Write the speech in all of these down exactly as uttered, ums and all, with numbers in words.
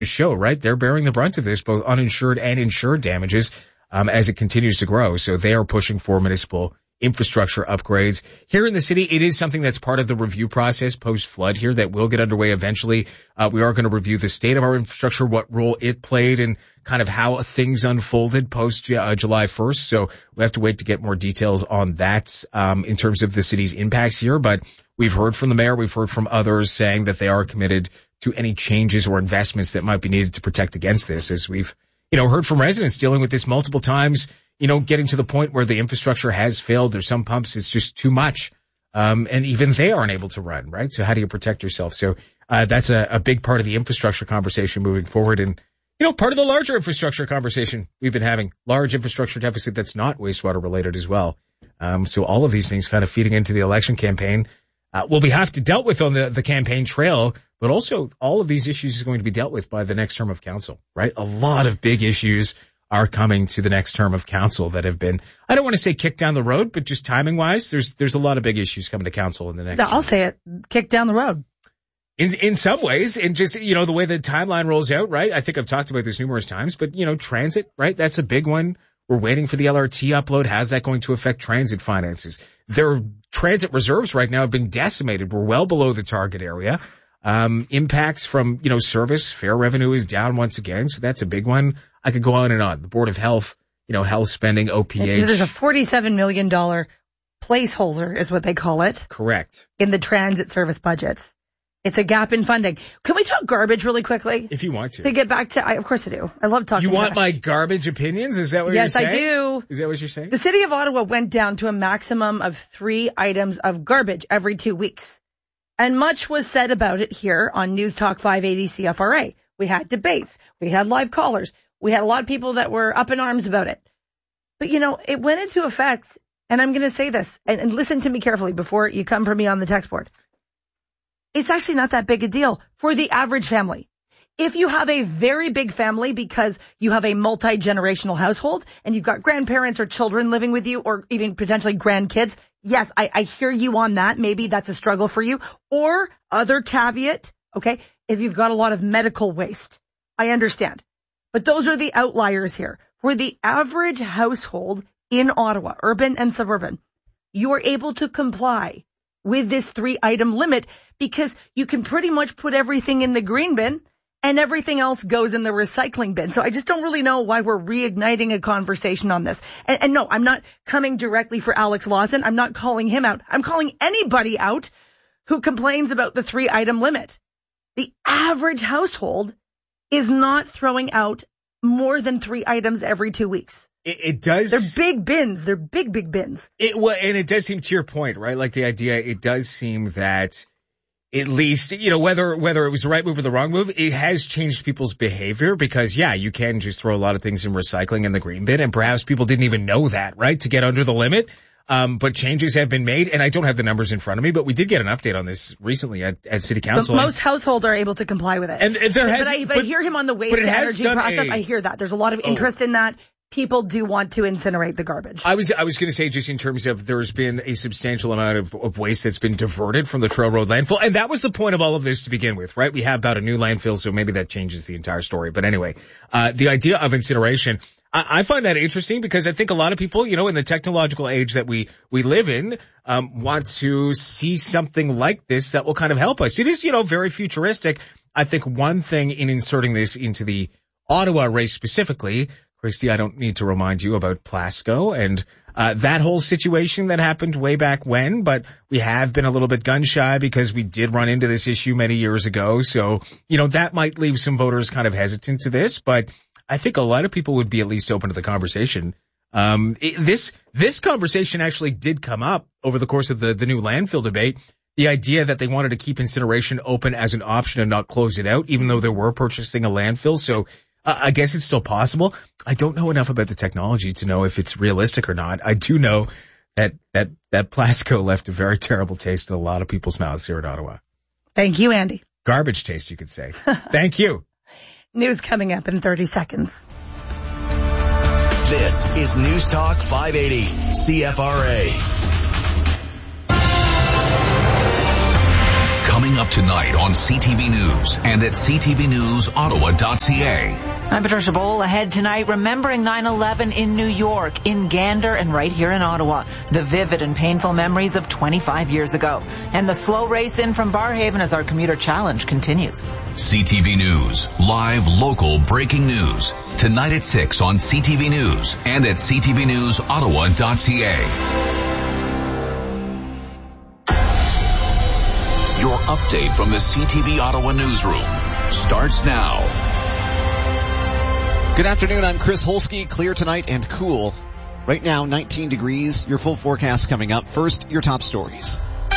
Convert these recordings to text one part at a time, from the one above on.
show, right? They're bearing the brunt of this, both uninsured and insured damages, um, as it continues to grow. So they are pushing for municipal infrastructure upgrades. Here in the city, it is something that's part of the review process post-flood here that will get underway eventually. Uh, we are going to review the state of our infrastructure, what role it played, and kind of how things unfolded post uh, July first. So we have to wait to get more details on that um, in terms of the city's impacts here. But we've heard from the mayor, we've heard from others saying that they are committed to any changes or investments that might be needed to protect against this, as we've, you know, heard from residents dealing with this multiple times, you know, getting to the point where the infrastructure has failed. There's some pumps, it's just too much. Um, and even they aren't able to run, right? So how do you protect yourself? So, uh, that's a, a big part of the infrastructure conversation moving forward. And, you know, part of the larger infrastructure conversation we've been having, large infrastructure deficit that's not wastewater related as well. Um, so all of these things kind of feeding into the election campaign, uh, will be have to dealt with on the, the campaign trail, but also all of these issues is going to be dealt with by the next term of council, right? A lot of big issues are coming to the next term of council that have been, I don't want to say kicked down the road, but just timing wise, there's, there's a lot of big issues coming to council in the next. No, I'll say it, kicked down the road. In, in some ways, and just, you know, the way the timeline rolls out, right? I think I've talked about this numerous times, but, you know, transit, right? That's a big one. We're waiting for the L R T upload. How's that going to affect transit finances? Their transit reserves right now have been decimated. We're well below the target area. Um, impacts from, you know, service, fare revenue is down once again. So that's a big one. I could go on and on. The Board of Health, you know, health spending, O P H. There's a forty-seven million dollars placeholder is what they call it. Correct. In the transit service budget. It's a gap in funding. Can we talk garbage really quickly? If you want to. To get back to, I, of course I do. I love talking You want trash. my garbage opinions? Is that what yes, you're saying? Yes, I do. Is that what you're saying? The city of Ottawa went down to a maximum of three items of garbage every two weeks. And much was said about it here on News Talk five eighty C F R A. We had debates. We had live callers. We had a lot of people that were up in arms about it. But, you know, it went into effect, and I'm going to say this, and, and listen to me carefully before you come for me on the text board. It's actually not that big a deal for the average family. If you have a very big family because you have a multi-generational household and you've got grandparents or children living with you or even potentially grandkids, yes, I, I hear you on that. Maybe that's a struggle for you. Or other caveat, okay, if you've got a lot of medical waste, I understand. But those are the outliers here. For the average household in Ottawa, urban and suburban, you are able to comply with this three item limit because you can pretty much put everything in the green bin and everything else goes in the recycling bin. So I just don't really know why we're reigniting a conversation on this. And, and no, I'm not coming directly for Alex Lawson. I'm not calling him out. I'm calling anybody out who complains about the three item limit. The average household is not throwing out more than three items every two weeks. It, it does. They're big bins. They're big, big bins. It well, and it does seem, to your point, right? Like the idea, it does seem that at least, you know, whether whether it was the right move or the wrong move, it has changed people's behavior because, yeah, you can just throw a lot of things in recycling in the green bin, and perhaps people didn't even know that, right, to get under the limit. Um, but changes have been made, and I don't have the numbers in front of me, but we did get an update on this recently at, at City Council. But most households are able to comply with it. And, and there has, but, I, but, but I hear him on the waste to energy process. A, I hear that. There's a lot of interest oh. in that. People do want to incinerate the garbage. I was I was going to say just in terms of there's been a substantial amount of, of waste that's been diverted from the Trail Road landfill, and that was the point of all of this to begin with, right? We have about a new landfill, so maybe that changes the entire story. But anyway, uh the idea of incineration, I, I find that interesting because I think a lot of people, you know, in the technological age that we we live in, um want to see something like this that will kind of help us. It is, you know, very futuristic. I think one thing in inserting this into the Ottawa race specifically, Christy, I don't need to remind you about Plasko and uh that whole situation that happened way back when, but we have been a little bit gun shy because we did run into this issue many years ago. So, you know, that might leave some voters kind of hesitant to this, but I think a lot of people would be at least open to the conversation. Um it, this this conversation actually did come up over the course of the the new landfill debate. The idea that they wanted to keep incineration open as an option and not close it out, even though they were purchasing a landfill. So Uh, I guess it's still possible. I don't know enough about the technology to know if it's realistic or not. I do know that, that, that Plasko left a very terrible taste in a lot of people's mouths here in Ottawa. Thank you, Andy. Garbage taste, you could say. Thank you. News coming up in thirty seconds. This is News Talk five eighty C F R A. Coming Coming up tonight on C T V News and at c t v news ottawa dot c a. I'm Patricia Bowl. Ahead tonight, remembering nine eleven in New York, in Gander, and right here in Ottawa. The vivid and painful memories of twenty-five years ago. And the slow race in from Barrhaven as our commuter challenge continues. C T V News, live local breaking news. Tonight at six on C T V News and at c t v news ottawa dot c a. Your update from the C T V Ottawa newsroom starts now. Good afternoon, I'm Chris Holsky. Clear tonight and cool. Right now, nineteen degrees. Your full forecast coming up. First, your top stories.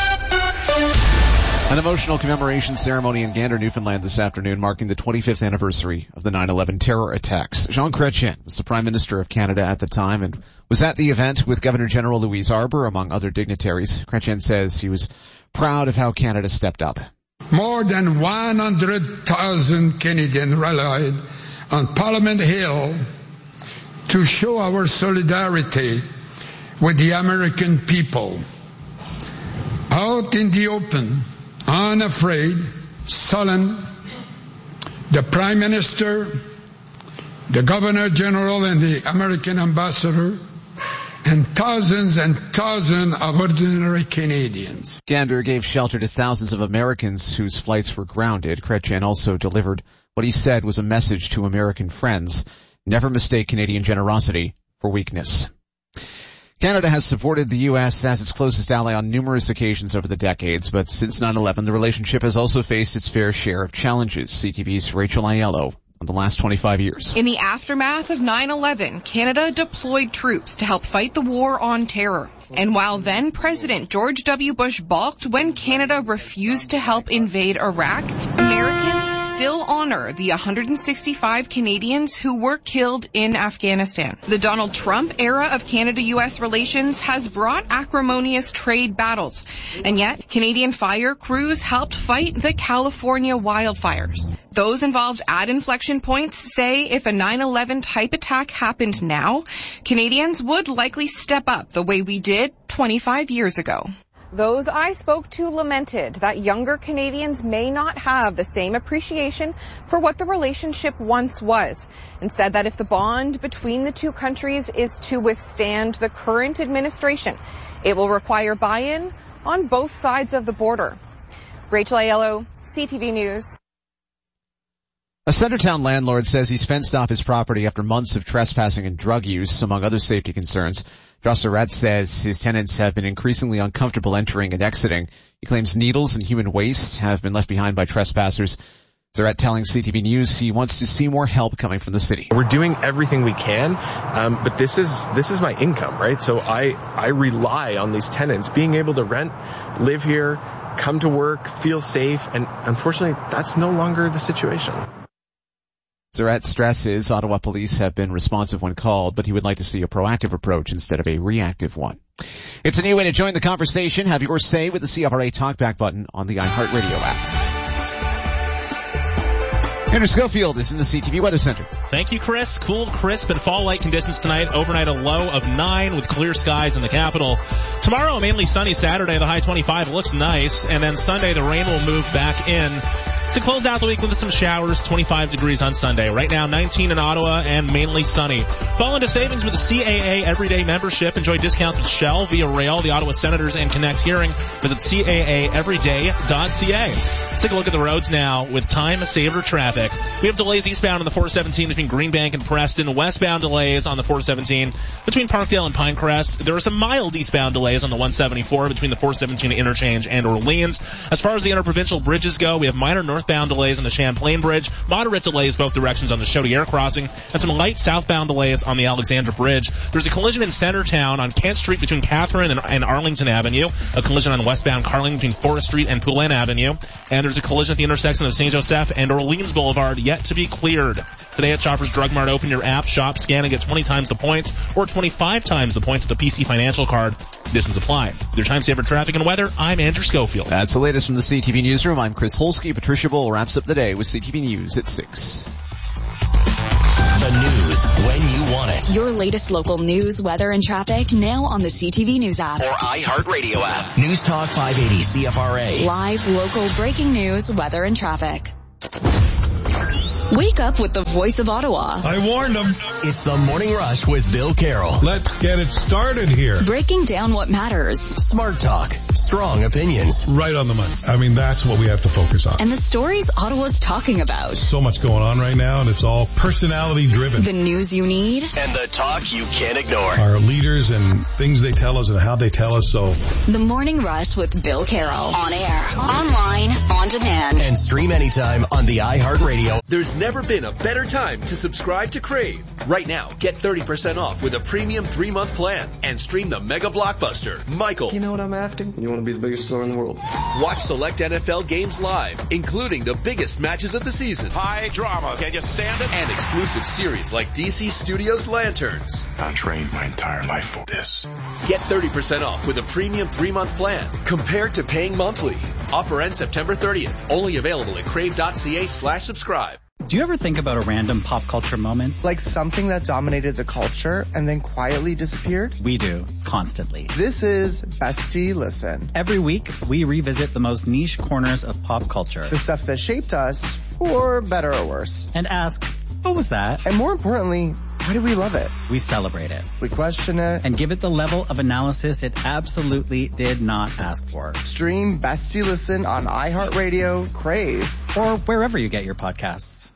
An emotional commemoration ceremony in Gander, Newfoundland this afternoon, marking the twenty-fifth anniversary of the nine eleven terror attacks. Jean Chrétien was the Prime Minister of Canada at the time and was at the event with Governor General Louise Arbour, among other dignitaries. Chrétien says he was proud of how Canada stepped up. More than one hundred thousand Canadians rallied on Parliament Hill to show our solidarity with the American people. Out in the open, unafraid, solemn, the Prime Minister, the Governor General and the American Ambassador, and thousands and thousands of ordinary Canadians. Gander gave shelter to thousands of Americans whose flights were grounded. Chrétien also delivered what he said was a message to American friends. Never mistake Canadian generosity for weakness. Canada has supported the U S as its closest ally on numerous occasions over the decades, but since nine eleven, the relationship has also faced its fair share of challenges. C T V's Rachel Aiello on the last twenty-five years. In the aftermath of nine eleven, Canada deployed troops to help fight the war on terror. And while then President George W. Bush balked when Canada refused to help invade Iraq, Americans still honor the one hundred sixty-five Canadians who were killed in Afghanistan. The Donald Trump era of Canada-U S relations has brought acrimonious trade battles. And yet, Canadian fire crews helped fight the California wildfires. Those involved at inflection points say if a nine eleven type attack happened now, Canadians would likely step up the way we did twenty-five years ago. Those I spoke to lamented that younger Canadians may not have the same appreciation for what the relationship once was, and said that if the bond between the two countries is to withstand the current administration, it will require buy-in on both sides of the border. Rachel Aiello, C T V News. A Centertown landlord says he's fenced off his property after months of trespassing and drug use, among other safety concerns. Josh Surratt says his tenants have been increasingly uncomfortable entering and exiting. He claims needles and human waste have been left behind by trespassers. Surratt telling C T V News he wants to see more help coming from the city. We're doing everything we can, um, but this is this is my income, right? So I, I rely on these tenants being able to rent, live here, come to work, feel safe, and unfortunately that's no longer the situation. Surratt stresses Ottawa police have been responsive when called, but he would like to see a proactive approach instead of a reactive one. It's a new way to join the conversation. Have your say with the C F R A Talkback button on the iHeartRadio app. Andrew Schofield is in the C T V Weather Center. Thank you, Chris. Cool, crisp, and fall-like conditions tonight. Overnight a low of nine with clear skies in the capital. Tomorrow, mainly sunny. Saturday, the high twenty-five looks nice. And then Sunday, the rain will move back in to close out the week with some showers. twenty-five degrees on Sunday. Right now, nineteen in Ottawa and mainly sunny. Fall into savings with the C A A Everyday membership. Enjoy discounts with Shell, Via Rail, the Ottawa Senators, and Connect Hearing. Visit C A A everyday dot c a. Let's take a look at the roads now with time-saver traffic. We have delays eastbound on the four seventeen between Greenbank and Preston. Westbound delays on the four seventeen between Parkdale and Pinecrest. There are some mild eastbound delays on the one seventy-four between the four seventeen interchange and Orleans. As far as the interprovincial bridges go, we have minor northbound delays on the Champlain Bridge, moderate delays both directions on the Chaudière crossing, and some light southbound delays on the Alexandra Bridge. There's a collision in Centertown on Kent Street between Catherine and, and Arlington Avenue, a collision on westbound Carling between Forest Street and Poulin Avenue, and there's a collision at the intersection of Saint Joseph and Orleans Boulevard yet to be cleared. Today at Shoppers Drug Mart, open your app, shop, scan, and get twenty times the points or twenty-five times the points with the P C Financial Card. Conditions apply. Your time saver traffic and weather, I'm Andrew Schofield. That's the latest from the C T V Newsroom. I'm Chris Holsky. Patricia Bull wraps up the day with C T V News at six. The news news when you want it. Your latest local news, weather, and traffic now on the C T V News app. Or iHeartRadio app. News Talk five eighty C F R A. Live, local, breaking news, weather, and traffic. Wake up with the voice of Ottawa. I warned them. It's the Morning Rush with Bill Carroll. Let's get it started here. Breaking down what matters. Smart talk. Strong opinions. Right on the money. I mean, that's what we have to focus on. And the stories Ottawa's talking about. So much going on right now, and it's all personality driven. The news you need. And the talk you can't ignore. Our leaders and things they tell us and how they tell us so. The Morning Rush with Bill Carroll. On air, online, on demand. And stream anytime on the iHeartRadio. There's never been a better time to subscribe to Crave. Right now, get thirty percent off with a premium three-month plan and stream the mega blockbuster, Michael. You know what I'm after? You want to be the biggest star in the world. Watch select N F L games live, including the biggest matches of the season. High drama. Can you stand it? And exclusive series like D C Studios Lanterns. I trained my entire life for this. Get thirty percent off with a premium three-month plan compared to paying monthly. Offer ends September thirtieth. Only available at crave.ca slash subscribe. Do you ever think about a random pop culture moment? Like something that dominated the culture and then quietly disappeared? We do, constantly. This is Bestie Listen. Every week, we revisit the most niche corners of pop culture. The stuff that shaped us, for better or worse. And ask, what was that? And more importantly, why do we love it? We celebrate it. We question it. And give it the level of analysis it absolutely did not ask for. Stream Bestie Listen on iHeartRadio, Crave, or wherever you get your podcasts.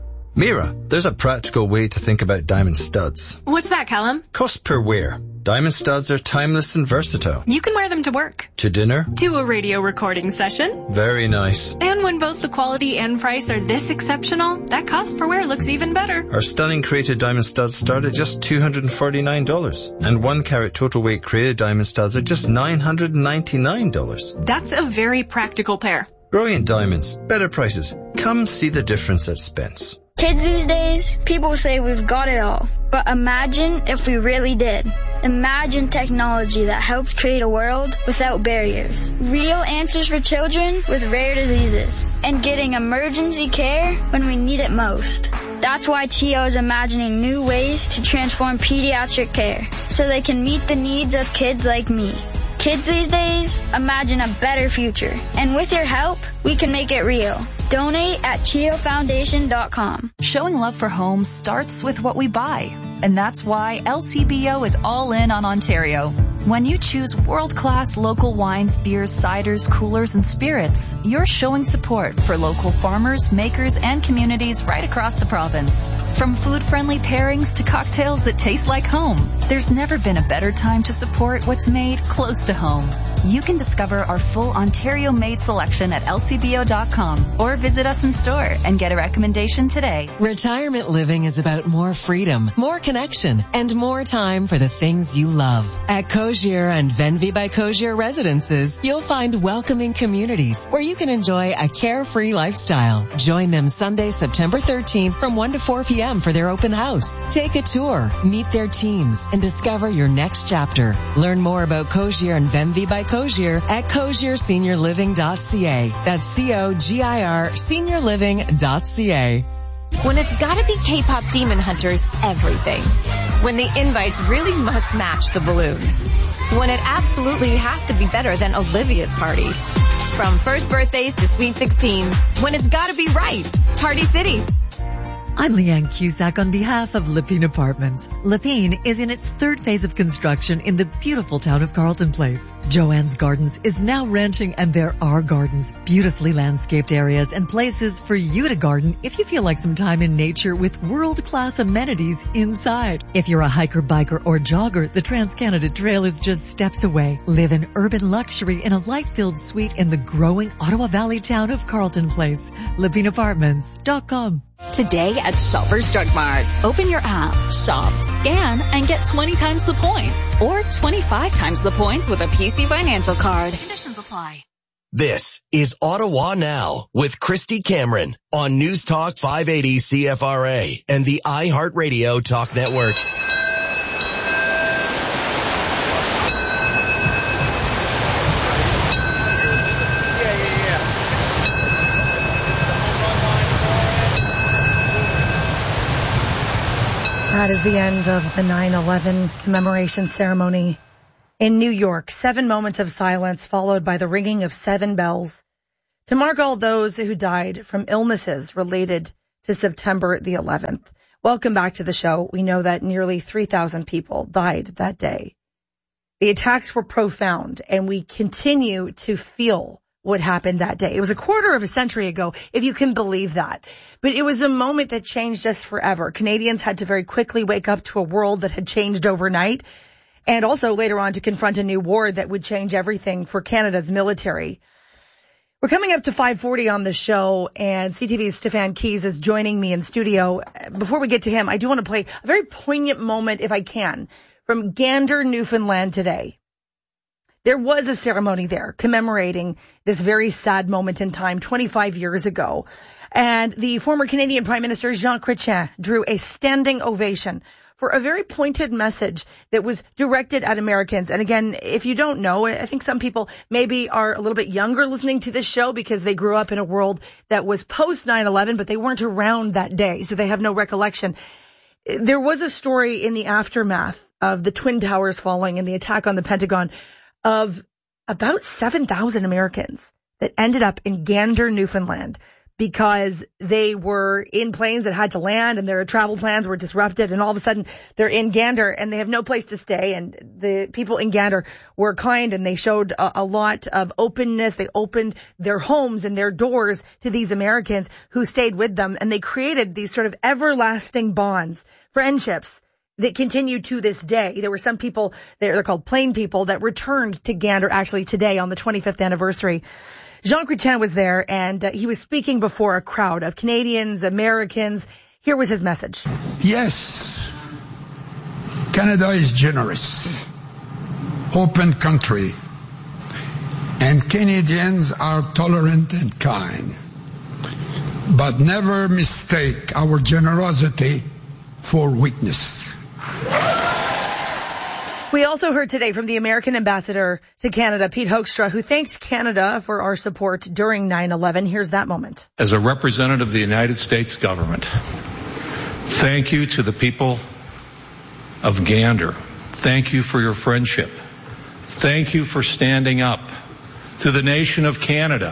Mira, there's a practical way to think about diamond studs. What's that, Callum? Cost per wear. Diamond studs are timeless and versatile. You can wear them to work. To dinner. To a radio recording session. Very nice. And when both the quality and price are this exceptional, that cost per wear looks even better. Our stunning created diamond studs start at just two hundred forty-nine dollars. And one carat total weight created diamond studs are just nine hundred ninety-nine dollars. That's a very practical pair. Brilliant diamonds. Better prices. Come see the difference at Spence. Kids these days, people say we've got it all. But imagine if we really did. Imagine technology that helps create a world without barriers. Real answers for children with rare diseases. And getting emergency care when we need it most. That's why C H I O is imagining new ways to transform pediatric care. So they can meet the needs of kids like me. Kids these days, imagine a better future. And with your help, we can make it real. Donate at C H I O Foundation dot com. Showing love for homes starts with what we buy. And that's why L C B O is all in on Ontario. When you choose world-class local wines, beers, ciders, coolers, and spirits, you're showing support for local farmers, makers, and communities right across the province. From food-friendly pairings to cocktails that taste like home, there's never been a better time to support what's made close to home. You can discover our full Ontario-made selection at L C B O dot com or visit us in store and get a recommendation today. Retirement living is about more freedom, more connection, and more time for the things you love. At Cozier and Venvi by Cozier Residences, you'll find welcoming communities where you can enjoy a carefree lifestyle. Join them Sunday, September thirteenth from one to four p.m. for their open house. Take a tour, meet their teams, and discover your next chapter. Learn more about Cozier and Venvi by Cozier at cozier senior living dot c a. That's C O G I R senior living dot c a. When it's gotta be K-pop Demon Hunters, everything. When the invites really must match the balloons. When it absolutely has to be better than Olivia's party. From first birthdays to sweet sixteens. When it's gotta be right. Party City. I'm Leanne Cusack on behalf of Lepine Apartments. Lepine is in its third phase of construction in the beautiful town of Carleton Place. Joanne's Gardens is now renting, and there are gardens, beautifully landscaped areas, and places for you to garden if you feel like some time in nature with world-class amenities inside. If you're a hiker, biker, or jogger, the Trans-Canada Trail is just steps away. Live in urban luxury in a light-filled suite in the growing Ottawa Valley town of Carleton Place. Lepine Apartments dot com. Today at Shoppers Drug Mart. Open your app, shop, scan, and get twenty times the points. Or twenty-five times the points with a P C Financial card. Conditions apply. This is Ottawa Now with Christy Cameron on News Talk five eighty C F R A and the iHeartRadio Talk Network. That is the end of the nine eleven commemoration ceremony in New York. Seven moments of silence followed by the ringing of seven bells to mark all those who died from illnesses related to September the eleventh. Welcome back to the show. We know that nearly three thousand people died that day. The attacks were profound, and we continue to feel what happened that day. It was a quarter of a century ago, if you can believe that. But it was a moment that changed us forever. Canadians had to very quickly wake up to a world that had changed overnight, and also later on to confront a new war that would change everything for Canada's military. We're coming up to five forty on the show, and C T V's Stefan Keys is joining me in studio. Before we get to him, I do want to play a very poignant moment, if I can, from Gander, Newfoundland today. There was a ceremony there commemorating this very sad moment in time twenty-five years ago. And the former Canadian Prime Minister Jean Chrétien drew a standing ovation for a very pointed message that was directed at Americans. And again, if you don't know, I think some people maybe are a little bit younger listening to this show because they grew up in a world that was post nine eleven, but they weren't around that day, so they have no recollection. There was a story in the aftermath of the Twin Towers falling and the attack on the Pentagon of about seven thousand Americans that ended up in Gander, Newfoundland, because they were in planes that had to land and their travel plans were disrupted, and all of a sudden they're in Gander and they have no place to stay. And the people in Gander were kind, and they showed a, a lot of openness. They opened their homes and their doors to these Americans who stayed with them, and they created these sort of everlasting bonds, friendships that continue to this day. There were some people, they're called plain people, that returned to Gander actually today on the twenty-fifth anniversary. Jean Chrétien was there, and uh, he was speaking before a crowd of Canadians, Americans. Here was his message. Yes, Canada is generous, open country, and Canadians are tolerant and kind. But never mistake our generosity for weakness. We also heard today from the American ambassador to Canada, Pete Hoekstra, who thanked Canada for our support during nine eleven. Here's that moment. As a representative of the United States government, thank you to the people of Gander. Thank you for your friendship. Thank you for standing up. To the nation of Canada,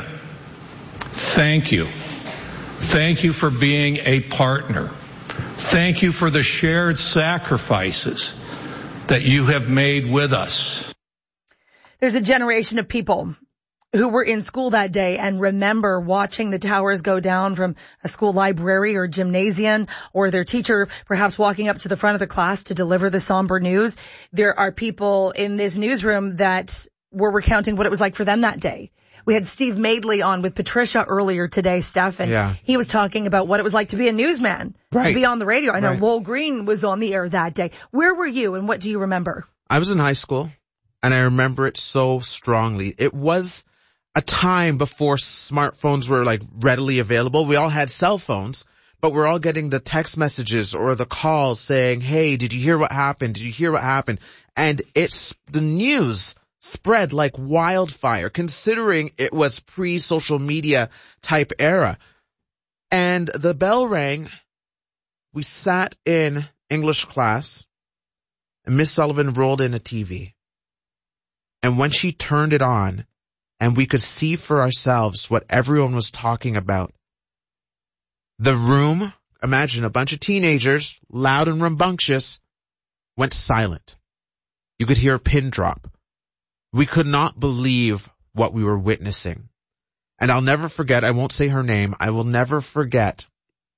thank you. Thank you for being a partner. Thank you for the shared sacrifices that you have made with us. There's a generation of people who were in school that day and remember watching the towers go down from a school library or gymnasium, or their teacher perhaps walking up to the front of the class to deliver the somber news. There are people in this newsroom that were recounting what it was like for them that day. We had Steve Madeley on with Patricia earlier today, Steph, and yeah. he was talking about what it was like to be a newsman, right. to be on the radio. I know right. Lowell Green was on the air that day. Where were you, and what do you remember? I was in high school, and I remember it so strongly. It was a time before smartphones were like readily available. We all had cell phones, but we're all getting the text messages or the calls saying, hey, did you hear what happened? Did you hear what happened? And it's the news spread like wildfire, considering it was pre-social media type era. And the bell rang. We sat in English class, and Miss Sullivan rolled in a T V. And when she turned it on, and we could see for ourselves what everyone was talking about, the room, imagine a bunch of teenagers, loud and rambunctious, went silent. You could hear a pin drop. We could not believe what we were witnessing. And I'll never forget, I won't say her name, I will never forget,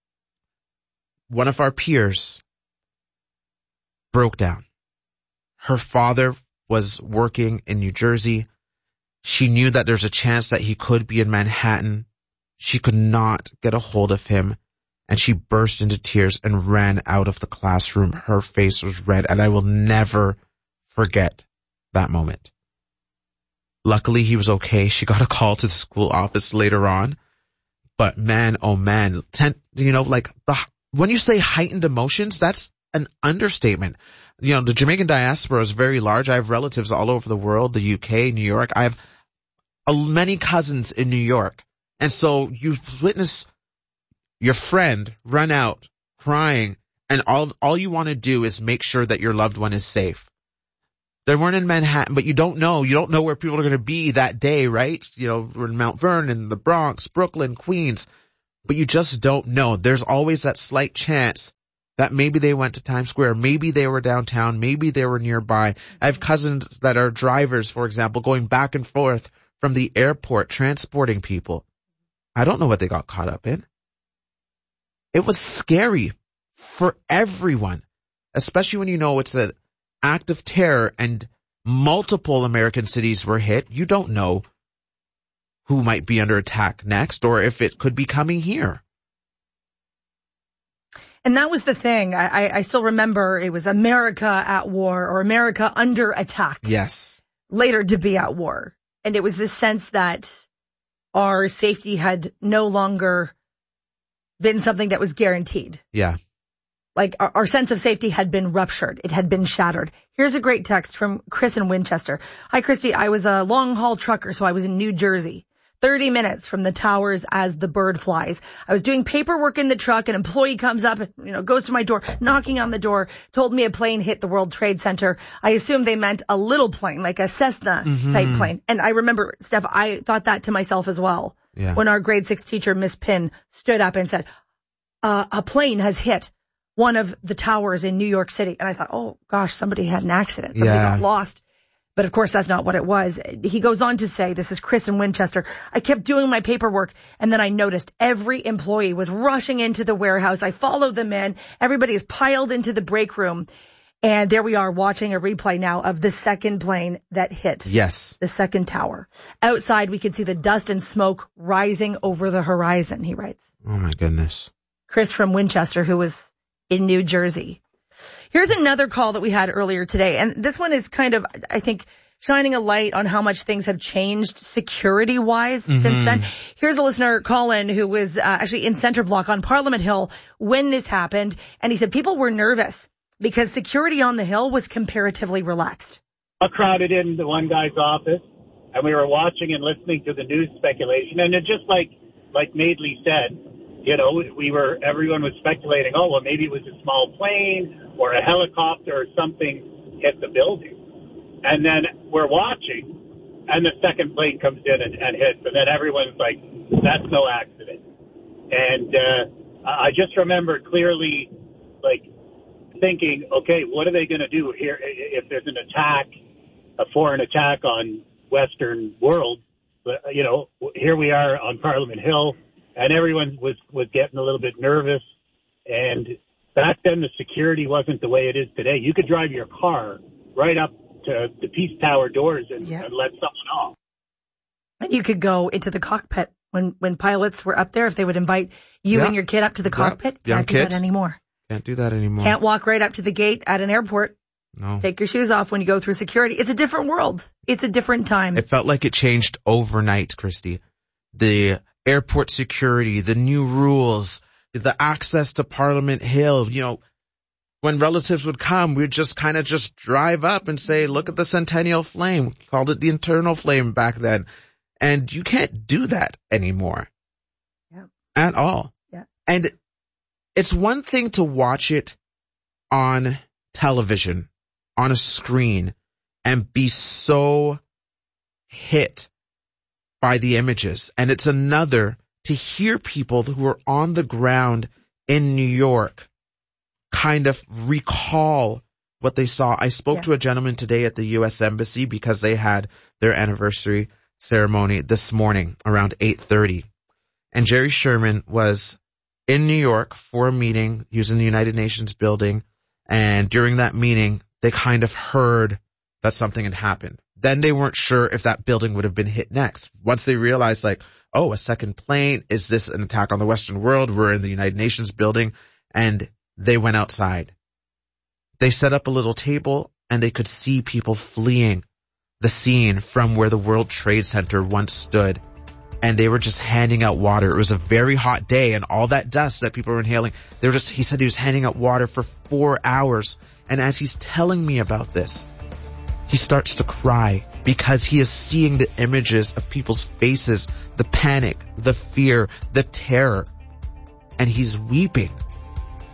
one of our peers broke down. Her father was working in New Jersey. She knew that there's a chance that he could be in Manhattan. She could not get a hold of him, and she burst into tears and ran out of the classroom. Her face was red, and I will never forget that moment. Luckily, he was okay. She got a call to the school office later on. But man, oh man, ten, you know, like the, when you say heightened emotions, that's an understatement. You know, the Jamaican diaspora is very large. I have relatives all over the world, the U K, New York. I have a, many cousins in New York. And so you witness your friend run out crying And all, all you want to do is make sure that your loved one is safe. They weren't in Manhattan, but you don't know. You don't know where people are going to be that day, right? You know, we're in Mount Vernon, the Bronx, Brooklyn, Queens. But you just don't know. There's always that slight chance that maybe they went to Times Square, maybe they were downtown, maybe they were nearby. I have cousins that are drivers, for example, going back and forth from the airport, transporting people. I don't know what they got caught up in. It was scary for everyone, especially when you know it's an act of terror and multiple American cities were hit. You don't know who might be under attack next or if it could be coming here. And that was the thing. I, I, I still remember it was America at war or America under attack. Yes. Later to be at war. And it was this sense that our safety had no longer been something that was guaranteed. Yeah. Like our, our sense of safety had been ruptured. It had been shattered. Here's a great text from Chris in Winchester. Hi, Christy. I was a long haul trucker, so I was in New Jersey. thirty minutes from the towers as the bird flies. I was doing paperwork in the truck. An employee comes up, you know, goes to my door, knocking on the door, told me a plane hit the World Trade Center. I assumed they meant a little plane, like a Cessna mm-hmm. type plane. And I remember, Steph, I thought that to myself as well. Yeah. When our grade six teacher, Miss Pinn, stood up and said, uh, a plane has hit one of the towers in New York City. And I thought, oh gosh, somebody had an accident. Somebody yeah. got lost. But of course, that's not what it was. He goes on to say, this is Chris in Winchester, I kept doing my paperwork, and then I noticed every employee was rushing into the warehouse. I followed them in. Everybody is piled into the break room. And there we are watching a replay now of the second plane that hit. Yes. The second tower. Outside, we could see the dust and smoke rising over the horizon, he writes. Oh, my goodness. Chris from Winchester, who was in New Jersey. Here's another call that we had earlier today, and this one is kind of, I think, shining a light on how much things have changed security-wise mm-hmm. since then. Here's a listener, Colin, who was uh, actually in Center Block on Parliament Hill when this happened, and he said people were nervous because security on the Hill was comparatively relaxed. I crowded in the one guy's office, and we were watching and listening to the news speculation, and it just like like Madeley said, you know, we were, everyone was speculating, oh, well, maybe it was a small plane or a helicopter or something hit the building. And then we're watching, and the second plane comes in and, and hits, and then everyone's like, that's no accident. And uh, I just remember clearly, like, thinking, okay, what are they going to do here if there's an attack, a foreign attack on Western world? But, you know, here we are on Parliament Hill. And everyone was, was getting a little bit nervous. And back then, the security wasn't the way it is today. You could drive your car right up to the Peace Tower doors and, yeah. and let someone off. And you could go into the cockpit when, when pilots were up there, if they would invite you yeah. and your kid up to the cockpit. Yeah. Can't do kids. that anymore. Can't do that anymore. Can't walk right up to the gate at an airport. No. Take your shoes off when you go through security. It's a different world. It's a different time. It felt like it changed overnight, Christy. The airport security, the new rules, the access to Parliament Hill. You know, when relatives would come, we'd just kind of just drive up and say, look at the Centennial Flame. We called it the Internal Flame back then. And you can't do that anymore. Yeah. At all. Yeah. And it's one thing to watch it on television, on a screen, and be so hit by the images. And it's another to hear people who are on the ground in New York kind of recall what they saw. I spoke yeah. to a gentleman today at the U S Embassy because they had their anniversary ceremony this morning around eight thirty. And Jerry Sherman was in New York for a meeting. He was in the United Nations building. And during that meeting, they kind of heard that something had happened. Then they weren't sure if that building would have been hit next. Once they realized, like, oh, a second plane, is this an attack on the Western world? We're in the United Nations building. And they went outside. They set up a little table, and they could see people fleeing the scene from where the World Trade Center once stood. And they were just handing out water. It was a very hot day, and all that dust that people were inhaling, they were just, he said he was handing out water for four hours. And as he's telling me about this, he starts to cry because he is seeing the images of people's faces, the panic, the fear, the terror. And he's weeping.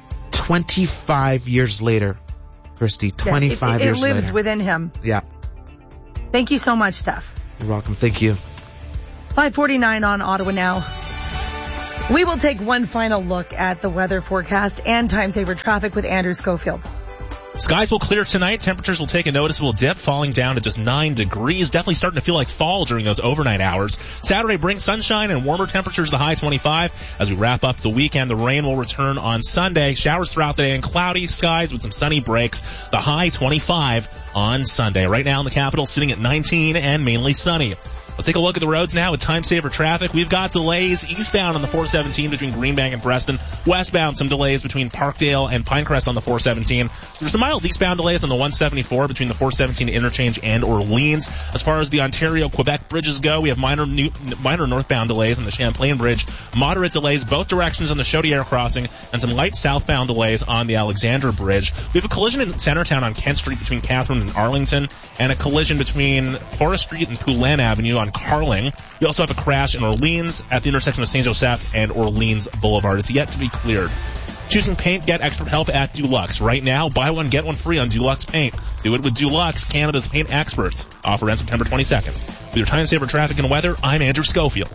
twenty-five years later, Christy, twenty-five yeah, it, it, years later. It lives within him. Yeah. Thank you so much, Steph. You're welcome. Thank you. five forty-nine on Ottawa Now. We will take one final look at the weather forecast and time-saver traffic with Andrew Schofield. Skies will clear tonight. Temperatures will take a noticeable dip, falling down to just nine degrees. Definitely starting to feel like fall during those overnight hours. Saturday brings sunshine and warmer temperatures, the high twenty-five. As we wrap up the weekend, the rain will return on Sunday. Showers throughout the day and cloudy skies with some sunny breaks. The high twenty-five on Sunday. Right now in the capital, sitting at nineteen and mainly sunny. Let's take a look at the roads now with time-saver traffic. We've got delays eastbound on the four seventeen between Greenbank and Preston. Westbound, some delays between Parkdale and Pinecrest on the four seventeen. There's some mild eastbound delays on the one seventy-four between the four seventeen interchange and Orleans. As far as the Ontario-Quebec bridges go, we have minor new, minor northbound delays on the Champlain Bridge, moderate delays both directions on the Chaudière crossing, and some light southbound delays on the Alexander Bridge. We have a collision in Centertown on Kent Street between Catherine and Arlington, and a collision between Forest Street and Poulin Avenue on Carling. We also have a crash in Orleans at the intersection of Saint Joseph and Orleans Boulevard. It's yet to be cleared. Choosing paint, get expert help at Dulux. Right now, buy one, get one free on Dulux Paint. Do it with Dulux, Canada's paint experts. Offer ends September twenty-second. With your time-saver traffic and weather, I'm Andrew Schofield.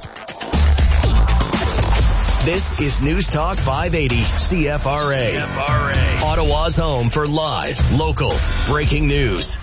This is News Talk five eighty C F R A. C F R A. Ottawa's home for live, local, breaking news.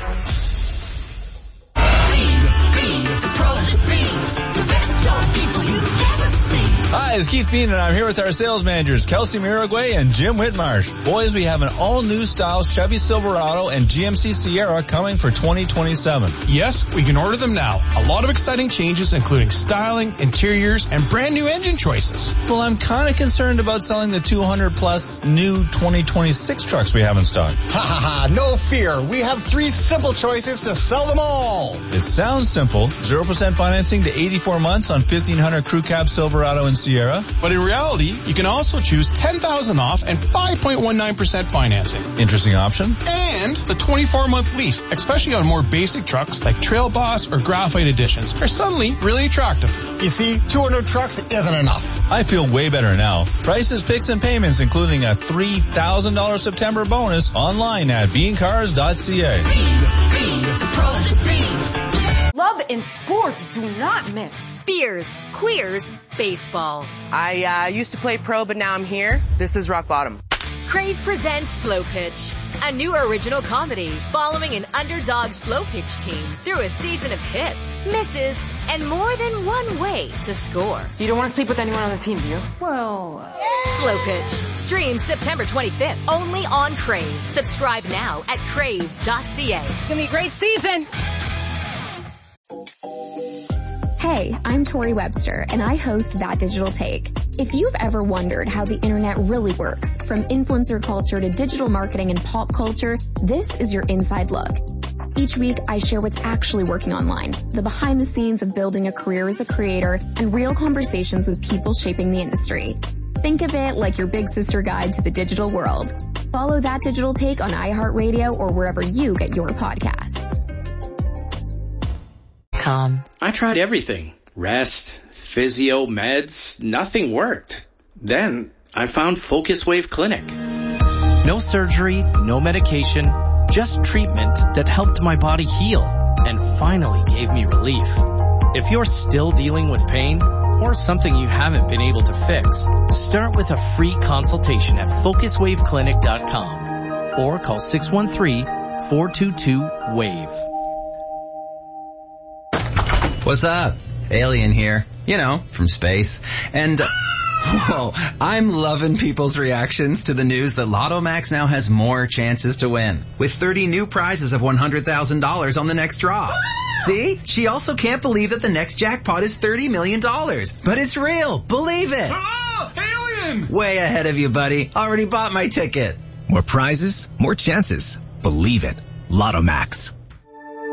Hi, it's Keith Bean, and I'm here with our sales managers, Kelsey Miragway and Jim Whitmarsh. Boys, we have an all-new style Chevy Silverado and G M C Sierra coming for twenty twenty-seven. Yes, we can order them now. A lot of exciting changes, including styling, interiors, and brand new engine choices. Well, I'm kind of concerned about selling the two hundred plus new twenty twenty-six trucks we have in stock. Ha ha ha, no fear. We have three simple choices to sell them all. It sounds simple. zero percent financing to eighty-four months on fifteen hundred Crew Cab Silverado and Sierra. But in reality, you can also choose ten thousand dollars off and five point one nine percent financing. Interesting option. And the twenty-four month lease, especially on more basic trucks like Trail Boss or Graphite Editions, are suddenly really attractive. You see, two hundred trucks isn't enough. I feel way better now. Prices, picks, and payments, including a three thousand dollars September bonus, online at bean cars dot c a. Bean, Bean, Love and sports do not mix. Beers, queers, baseball. I uh, used to play pro, but now I'm here. This is rock bottom. Crave presents Slow Pitch, a new original comedy following an underdog slow pitch team through a season of hits, misses, and more than one way to score. You don't want to sleep with anyone on the team, do you? Well... Uh... Slow Pitch. Streams September twenty-fifth, only on Crave. Subscribe now at crave dot c a. It's going to be a great season. Hey, I'm Tori Webster, and I host That Digital Take. If you've ever wondered how the internet really works, from influencer culture to digital marketing and pop culture, this is your inside look. Each week, I share what's actually working online, the behind the scenes of building a career as a creator, and real conversations with people shaping the industry. Think of it like your big sister guide to the digital world. Follow That Digital Take on iHeartRadio or wherever you get your podcasts. Com. I tried everything. Rest, physio, meds, nothing worked. Then I found Focus Wave Clinic. No surgery, no medication, just treatment that helped my body heal and finally gave me relief. If you're still dealing with pain or something you haven't been able to fix, start with a free consultation at focus wave clinic dot com or call six one three, four two two, wave. What's up? Alien here. You know, from space. And, uh, whoa, I'm loving people's reactions to the news that Lotto Max now has more chances to win. With thirty new prizes of one hundred thousand dollars on the next draw. See? She also can't believe that the next jackpot is thirty million dollars. But it's real. Believe it. Ah, alien! Way ahead of you, buddy. Already bought my ticket. More prizes, more chances. Believe it. Lotto Max.